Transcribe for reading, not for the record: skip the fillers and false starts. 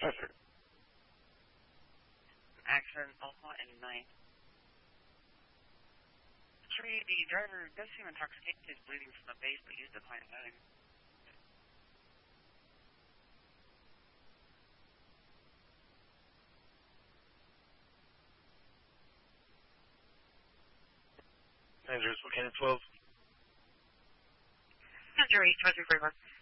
Roger. Accident Alpha and 9. 3, the driver does seem intoxicated, is bleeding from the base, but he's declining moving. Andrews, Volcano 12. Andrew 8, 2341.